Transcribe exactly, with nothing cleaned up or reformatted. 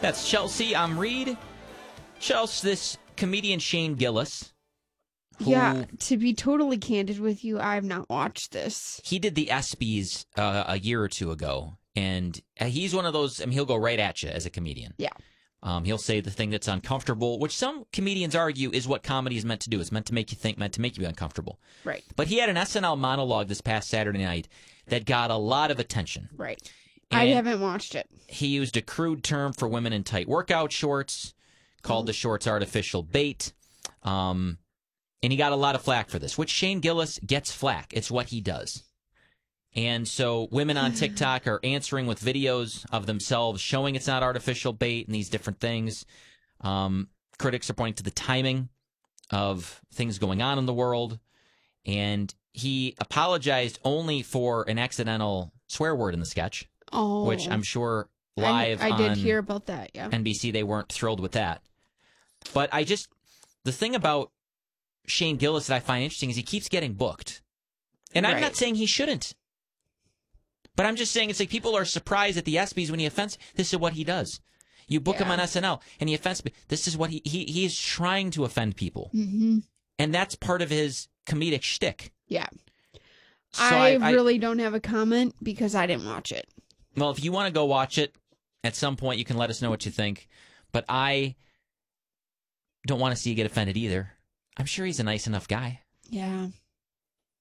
That's Chelsea. I'm Reed. Chelsea, this comedian Shane Gillis. Who, yeah, to be totally candid with you, I have not watched this. He did the ESPYs uh, a year or two ago, and he's one of those, I mean, he'll go right at you as a comedian. Yeah. Um, he'll say the thing that's uncomfortable, which some comedians argue is what comedy is meant to do. It's meant to make you think, meant to make you be uncomfortable. Right. But he had an S N L monologue this past Saturday night that got a lot of attention. Right. And I haven't watched it. He used a crude term for women in tight workout shorts, called the shorts artificial bait, um, and he got a lot of flack for this, which Shane Gillis gets flack. It's what he does. And so women on TikTok are answering with videos of themselves showing it's not artificial bait and these different things. Um, critics are pointing to the timing of things going on in the world. And he apologized only for an accidental swear word in the sketch, oh. which I'm sure live I, I did on hear about that, yeah. N B C, they weren't thrilled with that. But I just, the thing about Shane Gillis that I find interesting is he keeps getting booked. And I'm Right. not saying he shouldn't. But I'm just saying it's like people are surprised at the ESPYs when he offends. This is what he does. You book him Yeah. on S N L and he offends. This is what he, he, he is trying to offend people. Mm-hmm. And that's part of his comedic shtick. Yeah. So I, I, I really don't have a comment because I didn't watch it. Well, if you want to go watch it, at some point you can let us know what you think. But I don't want to see you get offended either. I'm sure he's a nice enough guy. Yeah.